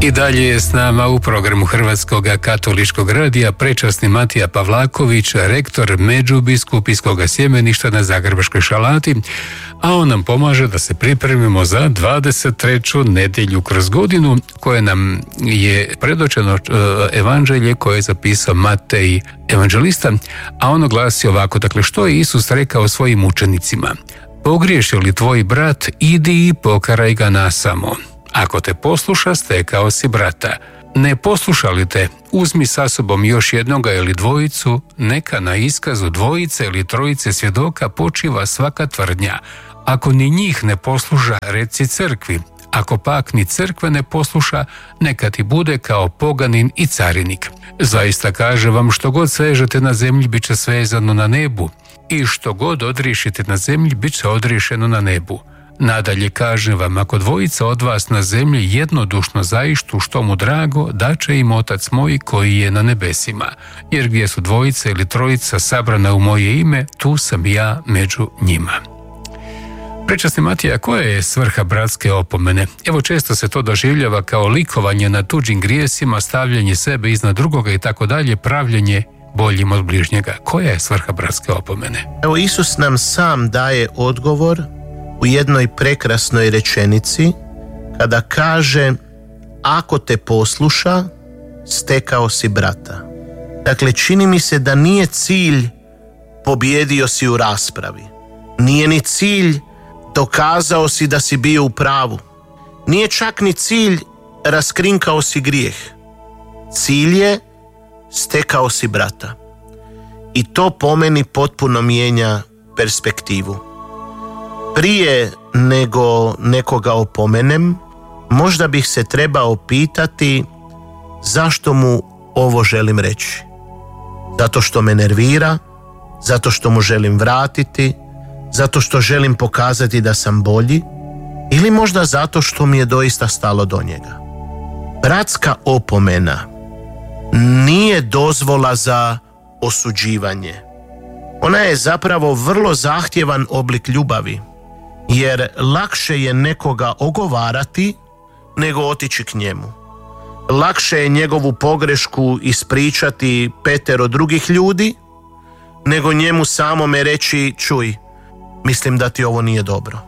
I dalje je s nama u programu Hrvatskog katoličkog radija prečasni Matija Pavlaković, rektor Međubiskupijskog sjemeništa na Zagrebačkoj Šalati, a on nam pomaže da se pripremimo za 23. nedjelju kroz godinu, koje nam je predočeno evanđelje koje je zapisao Matej evanđelista, a ono glasi ovako: dakle, što je Isus rekao svojim učenicima? Pogriješi li tvoj brat, idi i pokaraj ga nasamo. Ako te posluša, stekao si brata. Ne posluša li te, uzmi sa sobom još jednoga ili dvojicu, neka na iskazu dvojice ili trojice svjedoka počiva svaka tvrdnja. Ako ni njih ne posluša, reci crkvi. Ako pak ni crkve ne posluša, neka ti bude kao poganin i carinik. Zaista kaže vam, što god svežete na zemlji, bit će svezano na nebu, i što god odriješite na zemlji, bit će odriješeno na nebu. Nadalje kažem vam, ako dvojica od vas na zemlji jednodušno zaištu što mu drago, daće im Otac moj koji je na nebesima. Jer gdje su dvojica ili trojica sabrana u moje ime, tu sam ja među njima. Prečasni Matija, koja je svrha bratske opomene? Evo, često se to doživljava kao likovanje na tuđim grijesima, stavljanje sebe iznad drugoga i tako dalje, pravljenje boljim od bližnjega. Koja je svrha bratske opomene? Evo, Isus nam sam daje odgovor u jednoj prekrasnoj rečenici kada kaže: ako te posluša, stekao si brata. Dakle, čini mi se da nije cilj pobijedio si u raspravi. Nije ni cilj dokazao si da si bio u pravu. Nije čak ni cilj raskrinkao si grijeh. Cilj je stekao si brata. I to po meni potpuno mijenja perspektivu. Prije nego nekoga opomenem, možda bih se trebao pitati zašto mu ovo želim reći. Zato što me nervira, zato što mu želim vratiti, zato što želim pokazati da sam bolji, ili možda zato što mi je doista stalo do njega. Bratska opomena nije dozvola za osuđivanje. Ona je zapravo vrlo zahtjevan oblik ljubavi, jer lakše je nekoga ogovarati nego otići k njemu. Lakše je njegovu pogrešku ispričati 5 drugih ljudi nego njemu samome reći: čuj, mislim da ti ovo nije dobro.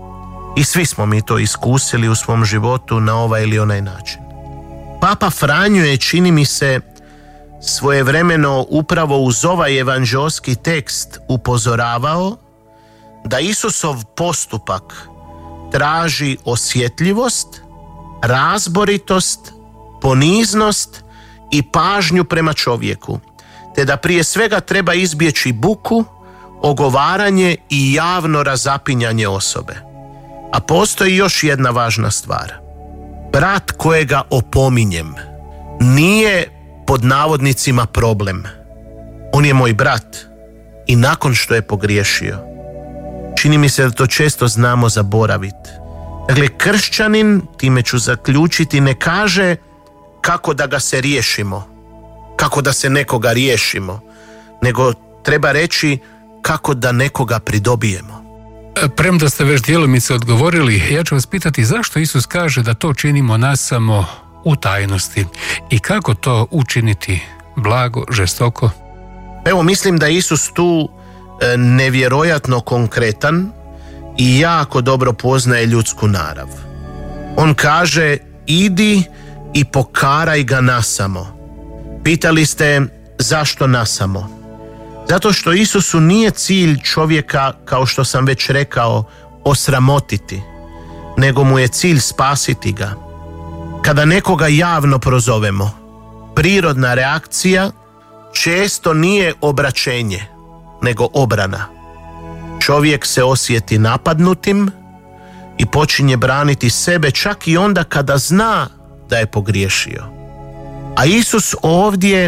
I svi smo mi to iskusili u svom životu na ovaj ili onaj način. Papa Franjo je, čini mi se, svojevremeno upravo uz ovaj evanđeoski tekst upozoravao da Isusov postupak traži osjetljivost, razboritost, poniznost i pažnju prema čovjeku, te da prije svega treba izbjeći buku, ogovaranje i javno razapinjanje osobe. A postoji još jedna važna stvar. Brat kojega opominjem nije pod navodnicima problem. On je moj brat i nakon što je pogriješio. Čini mi se da to često znamo zaboraviti. Dakle, kršćanin, time ću zaključiti, ne kaže kako da ga se riješimo, kako da se nekoga riješimo, nego treba reći kako da nekoga pridobijemo. Premda ste već djelomice odgovorili, ja ću vas pitati zašto Isus kaže da to činimo nasamo u tajnosti i kako to učiniti blago, žestoko? Evo, mislim da Isus tu nevjerojatno konkretan i jako dobro poznaje ljudsku narav. On kaže: idi i pokaraj ga nasamo. Pitali ste zašto nasamo? Zato što Isusu nije cilj čovjeka, kao što sam već rekao, osramotiti, nego mu je cilj spasiti ga. Kada nekoga javno prozovemo, prirodna reakcija često nije obraćenje, nego obrana. Čovjek se osjeti napadnutim i počinje braniti sebe čak i onda kada zna da je pogriješio. A Isus ovdje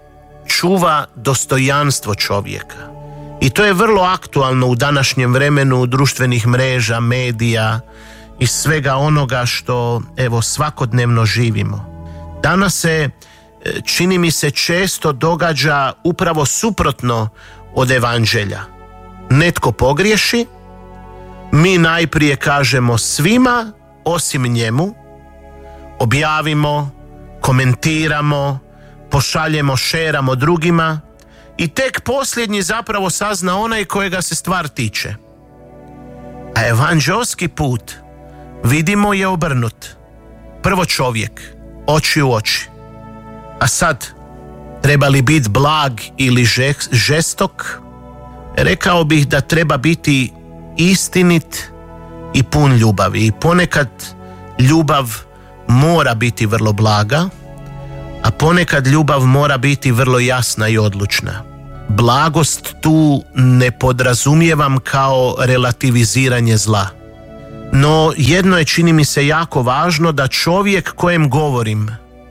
čuva dostojanstvo čovjeka. I to je vrlo aktualno u današnjem vremenu društvenih mreža, medija i svega onoga što, evo, svakodnevno živimo. Danas se, čini mi se, često događa upravo suprotno od evanđelja. Netko pogriješi, mi najprije kažemo svima osim njemu, objavimo, komentiramo, pošaljemo, šeramo drugima i tek posljednji zapravo sazna onaj kojega se stvar tiče. A evanđeoski put, vidimo, je obrnut. Prvo čovjek, oči u oči. A sad, treba li biti blag ili žestok? Rekao bih da treba biti istinit i pun ljubavi. I ponekad ljubav mora biti vrlo blaga, a ponekad ljubav mora biti vrlo jasna i odlučna. Blagost tu ne podrazumijevam kao relativiziranje zla. No jedno je, čini mi se, jako važno, da čovjek kojem govorim,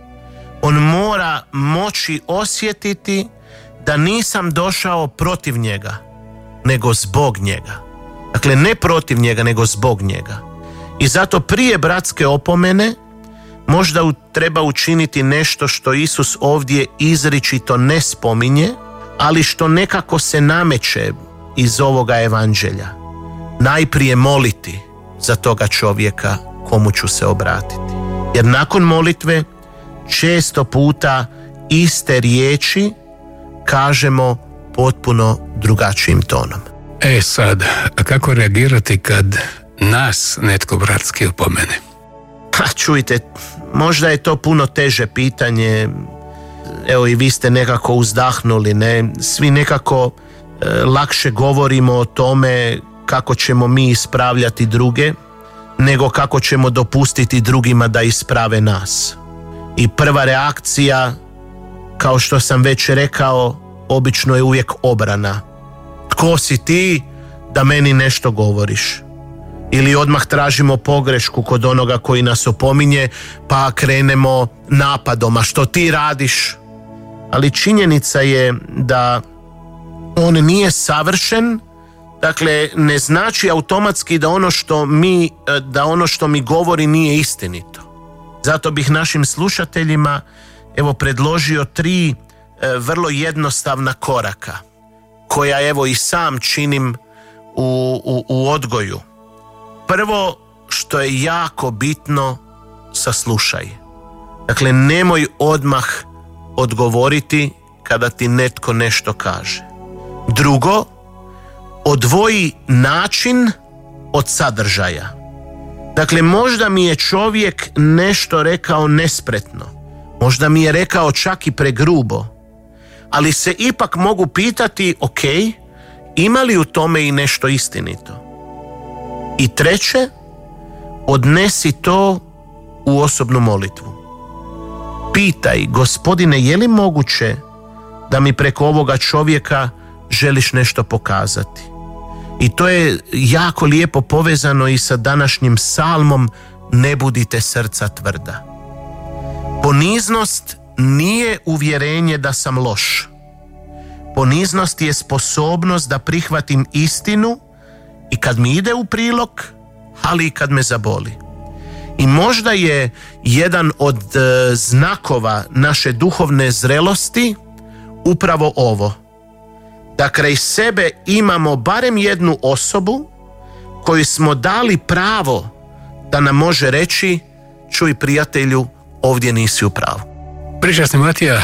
on mora moći osjetiti da nisam došao protiv njega, nego zbog njega. Dakle, ne protiv njega, nego zbog njega. I zato prije bratske opomene možda treba učiniti nešto što Isus ovdje izričito ne spominje, ali što nekako se nameće iz ovoga evanđelja. Najprije moliti za toga čovjeka komu ću se obratiti. Jer nakon molitve često puta iste riječi kažemo potpuno drugačijim tonom. Sad, a kako reagirati kad nas netko bratski opomene? Pa čujte, možda je to puno teže pitanje. Evo, i vi ste nekako uzdahnuli, ne? Svi nekako lakše govorimo o tome kako ćemo mi ispravljati druge, nego kako ćemo dopustiti drugima da isprave nas. I prva reakcija, kao što sam već rekao, obično je uvijek obrana. Tko si ti da meni nešto govoriš? Ili odmah tražimo pogrešku kod onoga koji nas opominje, pa krenemo napadom, a što ti radiš? Ali činjenica je da on nije savršen, dakle ne znači automatski da ono što mi govori nije istinito. Zato bih našim slušateljima predložio 3 vrlo jednostavna koraka, koja i sam činim u odgoju. Prvo, što je jako bitno, saslušaj. Dakle, nemoj odmah odgovoriti kada ti netko nešto kaže. Drugo, odvoji način od sadržaja. Dakle, možda mi je čovjek nešto rekao nespretno, možda mi je rekao čak i pregrubo, ali se ipak mogu pitati, ok, ima li u tome i nešto istinito? I treće, odnesi to u osobnu molitvu. Pitaj, Gospodine, je li moguće da mi preko ovoga čovjeka želiš nešto pokazati? I to je jako lijepo povezano i sa današnjim psalmom Ne budite srca tvrda. Poniznost nije uvjerenje da sam loš. Poniznost je sposobnost da prihvatim istinu i kad mi ide u prilog, ali i kad me zaboli. I možda je jedan od znakova naše duhovne zrelosti upravo ovo, da kraj sebe imamo barem jednu osobu koju smo dali pravo da nam može reći, čuj prijatelju, ovdje nisi u pravu. Pričasni Matija,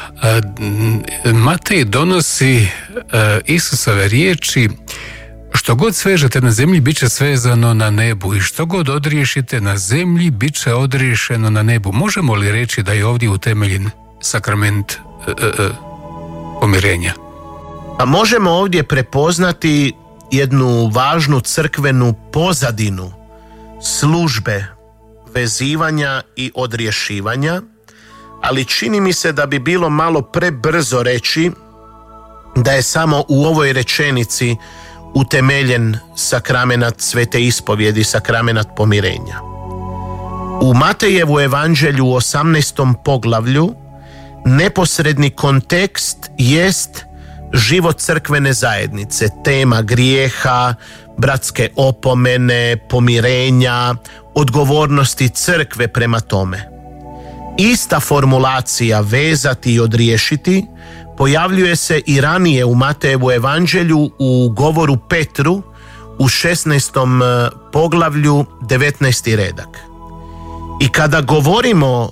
Matej donosi Isusove riječi: što god svežete na zemlji, bit će svezano na nebu, i što god odriješite na zemlji, bit će odriješeno na nebu. Možemo li reći da je ovdje utemeljen sakrament pomirenja? A možemo ovdje prepoznati jednu važnu crkvenu pozadinu službe vezivanja i odrješivanja, ali čini mi se da bi bilo malo prebrzo reći da je samo u ovoj rečenici utemeljen sakramenat svete ispovjedi, sakramenat pomirenja. U Matejevu evanđelju u 18. poglavlju neposredni kontekst jest život crkvene zajednice, tema grijeha, bratske opomene, pomirenja, odgovornosti crkve prema tome. Ista formulacija vezati i odriješiti pojavljuje se i ranije u Matejevu evanđelju u govoru Petru u 16. poglavlju 19. redak. I kada govorimo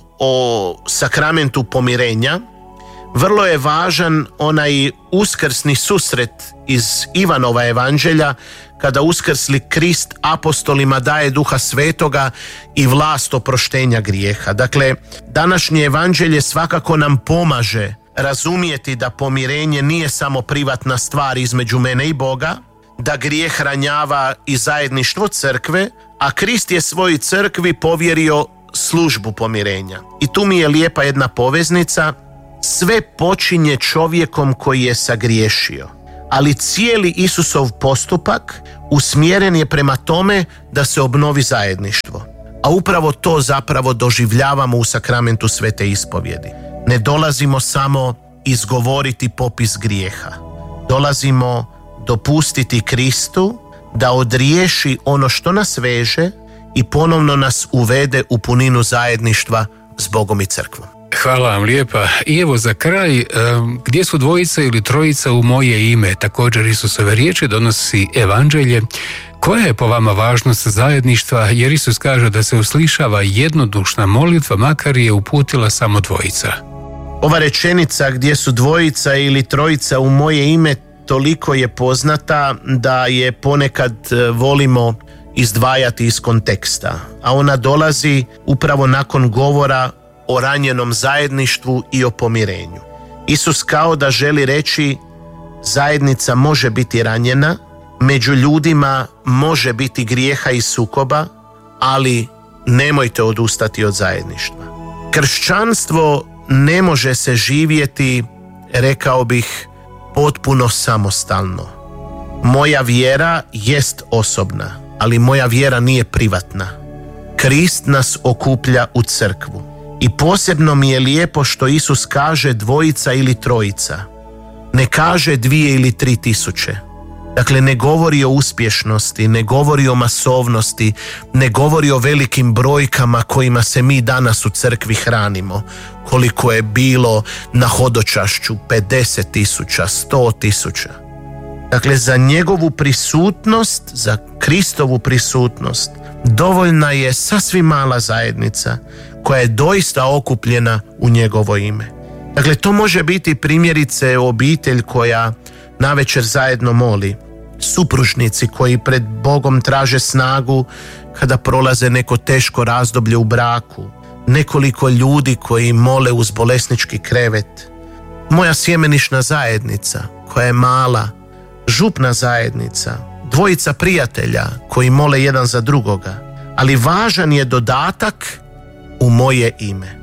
o sakramentu pomirenja, vrlo je važan onaj uskrsni susret iz Ivanova evanđelja, kada uskrsli Krist apostolima daje Duha Svetoga i vlast oproštenja grijeha. Dakle, današnje evanđelje svakako nam pomaže razumjeti da pomirenje nije samo privatna stvar između mene i Boga, da grijeh ranjava i zajedništvo crkve, a Krist je svojoj crkvi povjerio službu pomirenja. I tu mi je lijepa jedna poveznica. Sve počinje čovjekom koji je sagriješio, ali cijeli Isusov postupak usmjeren je prema tome da se obnovi zajedništvo. A upravo to zapravo doživljavamo u sakramentu svete ispovjedi. Ne dolazimo samo izgovoriti popis grijeha. Dolazimo dopustiti Kristu da odriješi ono što nas veže i ponovno nas uvede u puninu zajedništva s Bogom i crkvom. Hvala vam lijepa. I evo za kraj, gdje su dvojica ili trojica u moje ime, također Isusove riječi donosi evanđelje. Koja je po vama važnost zajedništva, jer Isus kaže da se uslišava jednodušna molitva, makar je uputila samo dvojica? Ova rečenica gdje su dvojica ili trojica u moje ime toliko je poznata da je ponekad volimo izdvajati iz konteksta, a ona dolazi upravo nakon govora o ranjenom zajedništvu i o pomirenju. Isus kao da želi reći, zajednica može biti ranjena, među ljudima može biti grijeha i sukoba, ali nemojte odustati od zajedništva. Kršćanstvo ne može se živjeti, rekao bih, potpuno samostalno. Moja vjera jest osobna, ali moja vjera nije privatna. Krist nas okuplja u crkvu. I posebno mi je lijepo što Isus kaže dvojica ili trojica. Ne kaže 2 ili 3 tisuće. Dakle, ne govori o uspješnosti, ne govori o masovnosti, ne govori o velikim brojkama kojima se mi danas u crkvi hranimo. Koliko je bilo na hodočašću, 50 tisuća, 100 tisuća. Dakle, za njegovu prisutnost, za Kristovu prisutnost, dovoljna je sasvim mala zajednica koja je doista okupljena u njegovo ime. Dakle, to može biti primjerice obitelj koja navečer zajedno moli, supružnici koji pred Bogom traže snagu kada prolaze neko teško razdoblje u braku, nekoliko ljudi koji mole uz bolesnički krevet, moja sjemenišna zajednica koja je mala, župna zajednica, dvojica prijatelja koji mole jedan za drugoga, ali važan je dodatak u moje ime.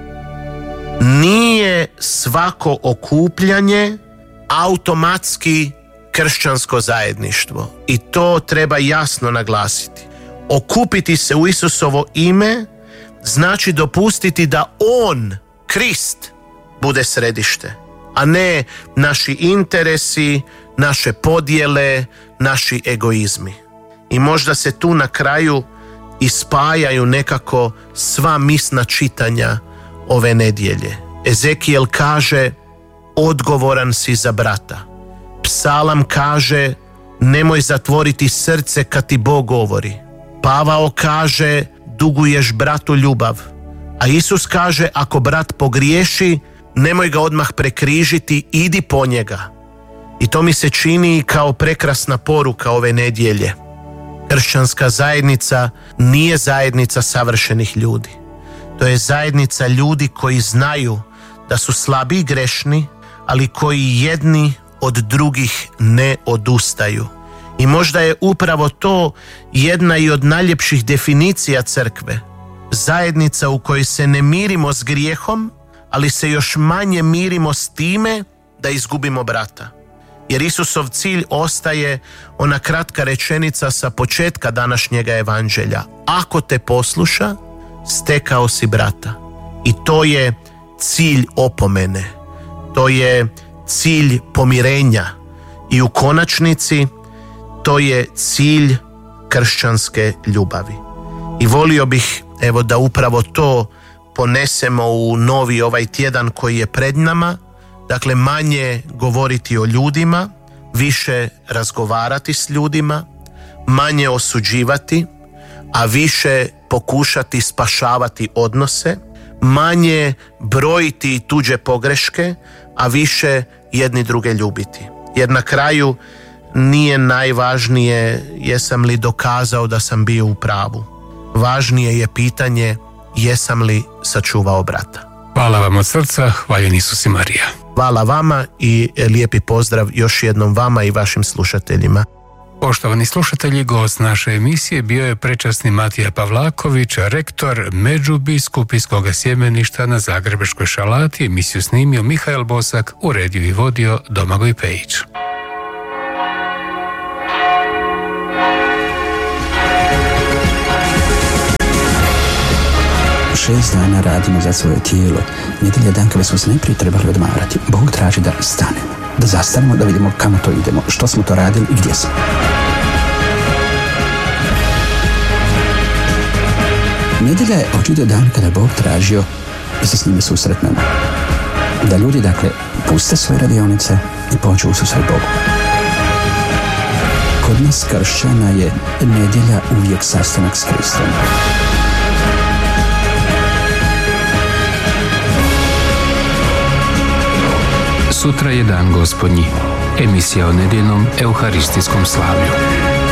Nije svako okupljanje automatski kršćansko zajedništvo i to treba jasno naglasiti. Okupiti se u Isusovo ime znači dopustiti da On, Krist, bude središte, a ne naši interesi, naše podjele, naši egoizmi. I možda se tu na kraju ispajaju nekako sva misna čitanja ove nedjelje. Ezekijel kaže, odgovoran si za brata. Psalam kaže, nemoj zatvoriti srce kad ti Bog govori. Pavao kaže, duguješ bratu ljubav. A Isus kaže, ako brat pogriješi, nemoj ga odmah prekrižiti, idi po njega. I to mi se čini kao prekrasna poruka ove nedjelje. Kršćanska zajednica nije zajednica savršenih ljudi. To je zajednica ljudi koji znaju da su slabi i grešni, ali koji jedni od drugih ne odustaju. I možda je upravo to jedna i od najljepših definicija crkve. Zajednica u kojoj se ne mirimo s grijehom, ali se još manje mirimo s time da izgubimo brata. Jer Isusov cilj ostaje ona kratka rečenica sa početka današnjega evanđelja. Ako te posluša, stekao si brata. I to je cilj opomene. To je cilj pomirenja. I u konačnici to je cilj kršćanske ljubavi. I volio bih da upravo to ponesemo u novi ovaj tjedan koji je pred nama. Dakle, manje govoriti o ljudima, više razgovarati s ljudima, manje osuđivati, a više pokušati spašavati odnose, manje brojiti tuđe pogreške, a više jedni druge ljubiti. Jer na kraju nije najvažnije jesam li dokazao da sam bio u pravu. Važnije je pitanje jesam li sačuvao brata. Hvala vam od srca, hvaljen Isus i Marija. Hvala vama i lijepi pozdrav još jednom vama i vašim slušateljima. Poštovani slušatelji, gost naše emisije bio je prečasni Matija Pavlaković, rektor Međubiskupijskog sjemeništa na Zagrebačkoj Šalati. Emisiju snimio Mihael Bosak, uredio i vodio Domagoj Pejić. 6 dana radimo za svoje tijelo. Nedjelja dan kada smo se najprije trebali odmarati. Bog traži da stanemo, da zastanemo, da vidimo kamo to idemo, što smo to radili i gdje smo. Nedjelja je očito dan kada Bog tražio da se s njime susretnemo. Da ljudi, dakle, puste svoje radionice i pođu u susret Bogu. Kod nas kršćana je nedjelja uvijek sastanak s Kristom. Sutra je dan Gospodnji, emisija o nedjeljnom euharistijskom slavlju.